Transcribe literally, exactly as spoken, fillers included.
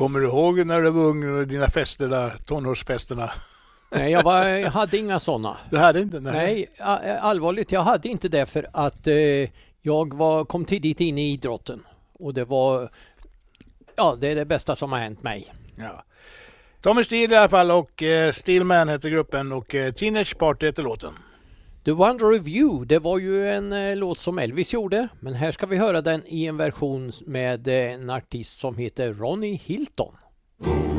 Kommer du ihåg när du var ung och dina fester där, tonårsfesterna? Nej, jag, var, jag hade inga sådana. Du hade inte? Nej, nej allvarligt, jag hade inte det för att eh, jag var, kom tidigt in i idrotten. Och det var, ja, det är det bästa som har hänt mig. Ja. Tommy Steele i alla fall och eh, Steelman heter gruppen och eh, Teenage Party heter låten. The Wonder of You, det var ju en eh, låt som Elvis gjorde. Men här ska vi höra den i en version med eh, en artist som heter Ronnie Hilton.